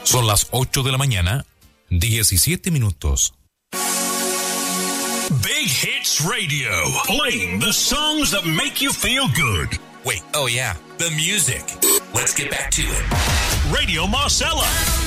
Son las 8 de la mañana, 17 minutos. Big Hits Radio, playing the songs that make you feel good. Wait, oh yeah, the music. Let's get back to it. Radio Marcella.